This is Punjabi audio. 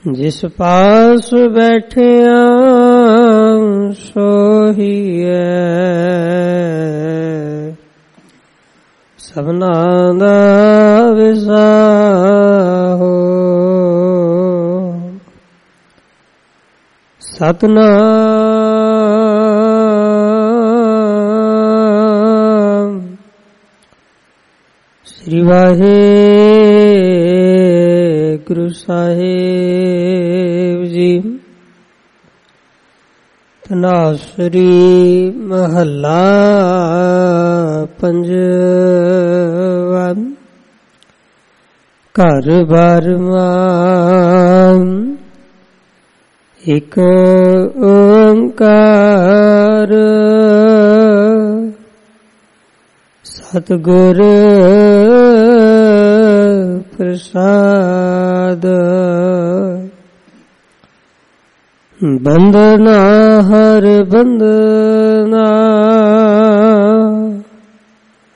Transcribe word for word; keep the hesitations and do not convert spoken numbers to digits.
ਜਿਸ ਪਾਸ ਬੈਠਿਆ ਸੋਹੀਐ ਸਭਨਾ ਦਾ ਵਿਸਾਹੋ। ਸਤਿਨਾਮ ਸ੍ਰੀ ਵਾਹਿਗੁਰੂ ਸਾਹਿਬ ਜੀ। ਧਨਾਸਰੀ ਮਹੱਲਾ ਪੰਜਵਾ। ਘਰ ਬਾਰਵਾਂ ਇਕ ਓੰਕਾਰ ਸਤਿਗੁਰ ਪ੍ਰਸਾਦ। ਬੰਦਨਾ ਹਰ ਬੰਦਨਾ